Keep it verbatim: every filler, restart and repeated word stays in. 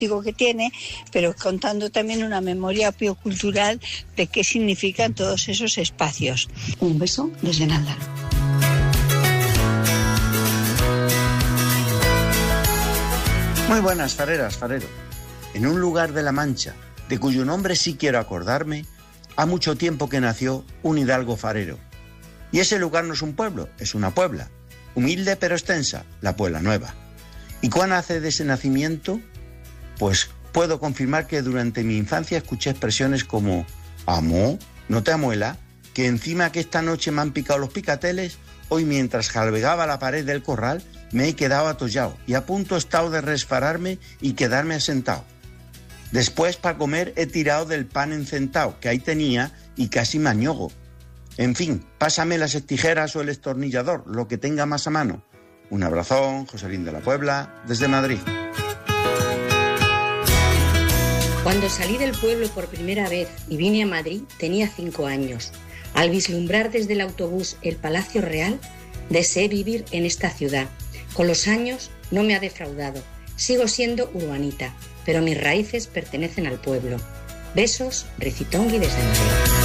que tiene, pero contando también una memoria biocultural de qué significan todos esos espacios. Un beso desde Nalda. Muy buenas, fareras, farero. En un lugar de La Mancha, de cuyo nombre sí quiero acordarme, ha mucho tiempo que nació un hidalgo farero. Y ese lugar no es un pueblo, es una puebla, humilde pero extensa, la Puebla Nueva. ¿Y cuán hace de ese nacimiento? Pues puedo confirmar que durante mi infancia escuché expresiones como «Amó, no te amuela, que encima que esta noche me han picado los picateles, hoy mientras jalbegaba la pared del corral me he quedado atollado y a punto he estado de resfararme y quedarme asentado. Después para comer he tirado del pan encentao que ahí tenía y casi me añogo. En fin, pásame las tijeras o el estornillador, lo que tenga más a mano. Un abrazón, Joselín de la Puebla, desde Madrid». Cuando salí del pueblo por primera vez y vine a Madrid, tenía cinco años. Al vislumbrar desde el autobús el Palacio Real, deseé vivir en esta ciudad. Con los años no me ha defraudado. Sigo siendo urbanita, pero mis raíces pertenecen al pueblo. Besos, Ricitongui desde Madrid.